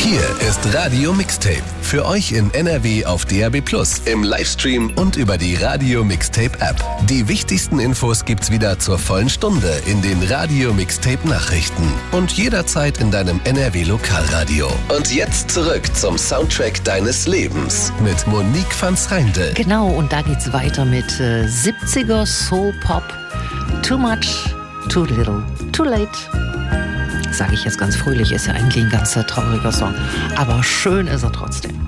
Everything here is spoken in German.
Hier ist Radio Mixtape. Für euch in NRW auf DAB+, im Livestream und über die Radio Mixtape App. Die wichtigsten Infos gibt's wieder zur vollen Stunde in den Radio Mixtape Nachrichten und jederzeit in deinem NRW Lokalradio. Und jetzt zurück zum Soundtrack deines Lebens mit Monique van S'Reindl. Genau, und da geht's weiter mit 70er Soul Pop. Too much, too little, too late. Sage ich jetzt ganz fröhlich, ist ja eigentlich ein ganz trauriger Song. Aber schön ist er trotzdem.